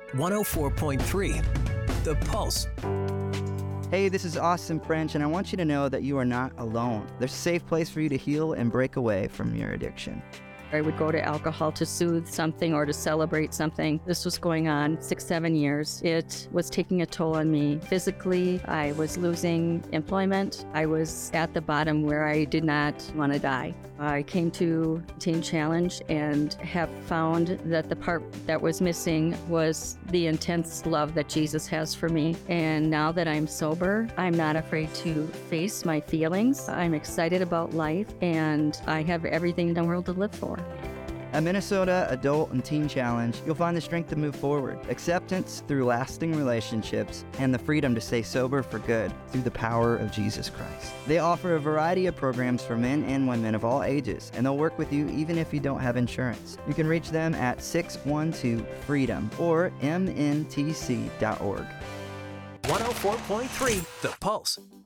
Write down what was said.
104.3 The Pulse. Hey, this is Austin French, and I want you to know that you are not alone. There's a safe place for you to heal and break away from your addiction. I would go to alcohol to soothe something or to celebrate something. This was going on 6-7 years. It was taking a toll on me physically. I was losing employment. I was at the bottom where I did not want to die. I came to Teen Challenge and have found that the part that was missing was the intense love that Jesus has for me. And now that I'm sober, I'm not afraid to face my feelings. I'm excited about life, and I have everything in the world to live for. At Minnesota Adult and Teen Challenge, you'll find the strength to move forward, acceptance through lasting relationships, and the freedom to stay sober for good through the power of Jesus Christ. They offer a variety of programs for men and women of all ages, and they'll work with you even if you don't have insurance. You can reach them at 612-FREEDOM or mntc.org. 104.3 The Pulse.